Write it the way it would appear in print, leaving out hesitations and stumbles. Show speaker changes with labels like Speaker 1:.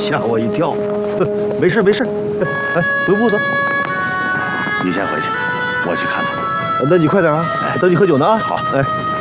Speaker 1: 吓我一跳。没事没事，哎，不用负责。
Speaker 2: 你先回去，我去看看。
Speaker 1: 那你快点啊，等你喝酒呢啊。
Speaker 2: 好，
Speaker 1: 哎。